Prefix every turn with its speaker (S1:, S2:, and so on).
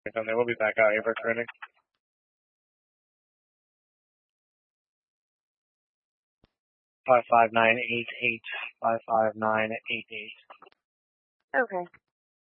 S1: And they will be back out here for training. 55988. 55988.
S2: Okay.